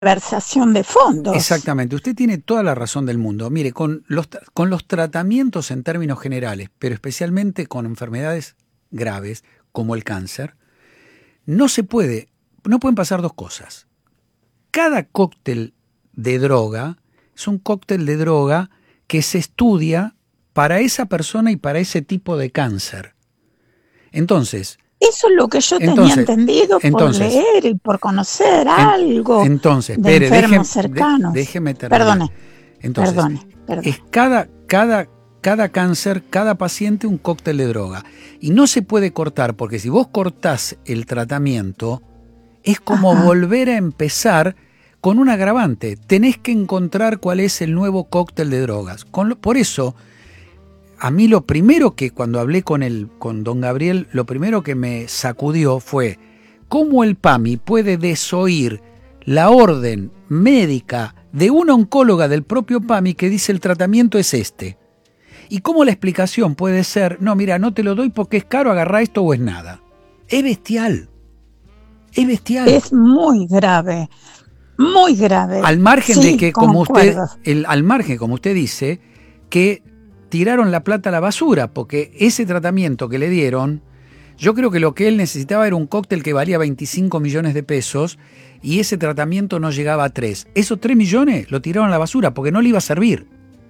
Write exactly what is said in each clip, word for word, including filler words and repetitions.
malversación de fondos. Exactamente, usted tiene toda la razón del mundo. Mire, con los, con los tratamientos en términos generales, pero especialmente con enfermedades graves como el cáncer, no se puede, no pueden pasar dos cosas. Cada cóctel de droga es un cóctel de droga que se estudia para esa persona y para ese tipo de cáncer. Entonces, eso es lo que yo entonces, tenía entendido por entonces, leer y por conocer en, algo entonces, de espere, enfermos déjeme, cercanos. De, déjeme terminar. Perdone, entonces, perdone, perdone. Es cada, cada, cada cáncer, cada paciente un cóctel de droga. Y no se puede cortar, porque si vos cortás el tratamiento, es como Ajá. volver a empezar con un agravante. Tenés que encontrar cuál es el nuevo cóctel de drogas. Con lo, por eso, a mí lo primero que cuando hablé con, el, con don Gabriel, lo primero que me sacudió fue cómo el PAMI puede desoír la orden médica de una oncóloga del propio PAMI que dice el tratamiento es este. Y cómo la explicación puede ser, no, mira, no te lo doy porque es caro, agarrá esto o es nada. Es bestial. Es bestial. Es muy grave. Muy grave. Al margen sí, de que, como usted, concuerdo. el, al margen, como usted dice, que tiraron la plata a la basura, porque ese tratamiento que le dieron, yo creo que lo que él necesitaba era un cóctel que valía veinticinco millones de pesos y ese tratamiento no llegaba a tres. Esos tres millones lo tiraron a la basura porque no le iba a servir.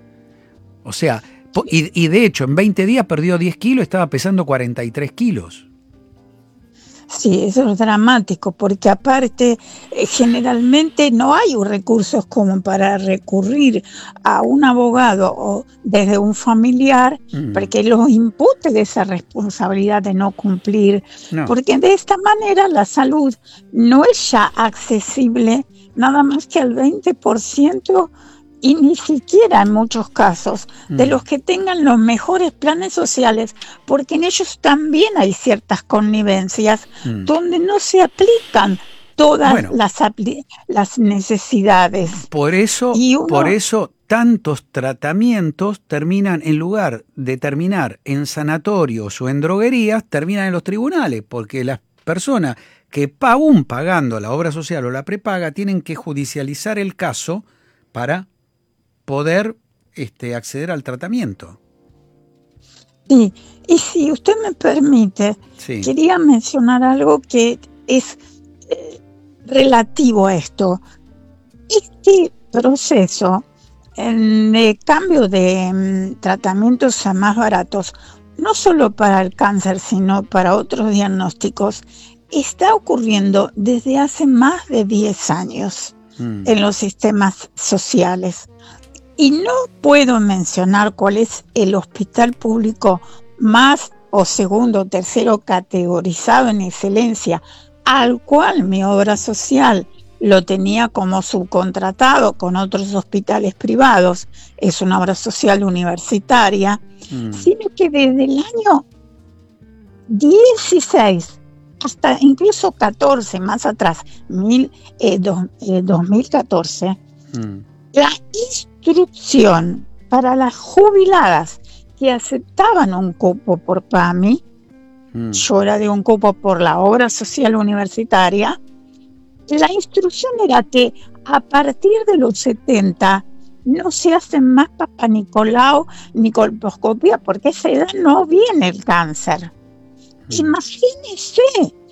O sea, y, y de hecho en veinte días perdió diez kilos, estaba pesando cuarenta y tres kilos. Sí, eso es dramático, porque aparte eh, generalmente no hay recursos como para recurrir a un abogado o desde un familiar mm. porque los impute de esa responsabilidad de no cumplir, no. porque de esta manera la salud no es ya accesible nada más que al veinte por ciento y ni siquiera en muchos casos de los que tengan los mejores planes sociales, porque en ellos también hay ciertas connivencias mm. donde no se aplican todas bueno, las, apli- las necesidades. Por eso, y uno, por eso tantos tratamientos terminan, en lugar de terminar en sanatorios o en droguerías, terminan en los tribunales, porque las personas que aún pagando la obra social o la prepaga tienen que judicializar el caso para poder este, acceder al tratamiento. Sí, y si usted me permite, sí. quería mencionar algo que es eh, relativo a esto. Este proceso en, de cambio de um, tratamientos a más baratos, no solo para el cáncer, sino para otros diagnósticos, está ocurriendo desde hace más de diez años mm. en los sistemas sociales. Y no puedo mencionar cuál es el hospital público más o segundo o tercero categorizado en excelencia, al cual mi obra social lo tenía como subcontratado con otros hospitales privados, es una obra social universitaria, mm. sino que desde el año dieciséis hasta incluso catorce, más atrás, mil, eh, dos, eh, dos mil catorce, mm. la instrucción para las jubiladas que aceptaban un cupo por PAMI, mm. yo era de un cupo por la obra social universitaria, la instrucción era que a partir de los setenta no se hacen más Papá Nicolau ni colposcopía porque a esa edad no viene el cáncer. Mm. Imagínese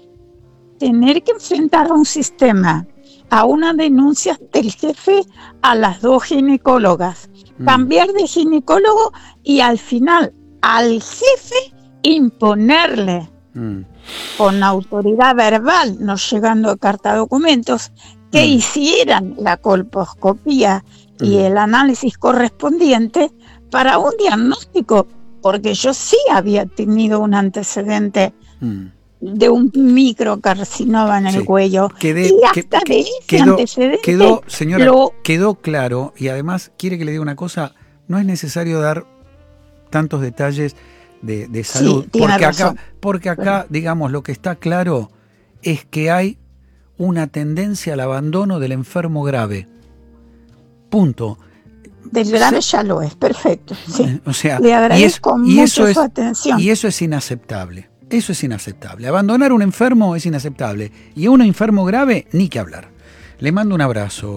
tener que enfrentar a un sistema, a una denuncia del jefe a las dos ginecólogas, mm. cambiar de ginecólogo y al final al jefe imponerle mm. con autoridad verbal, no llegando a carta documentos, que mm. hicieran la colposcopía mm. y el análisis correspondiente para un diagnóstico, porque yo sí había tenido un antecedente mm. de un microcarcinoma en el sí. cuello. Quedé, y hasta que, de ese quedó, antecedente quedó, señora, lo... quedó claro, y además, quiere que le diga una cosa, no es necesario dar tantos detalles de, de salud, sí, porque razón. acá, porque acá, digamos, lo que está claro es que hay una tendencia al abandono del enfermo grave. Punto. Del grave ya lo es, perfecto. Sí. O sea, le agradezco y, es, y mucho eso su es, atención. Y eso es inaceptable. Eso es inaceptable. Abandonar a un enfermo es inaceptable. Y a un enfermo grave, ni que hablar. Le mando un abrazo.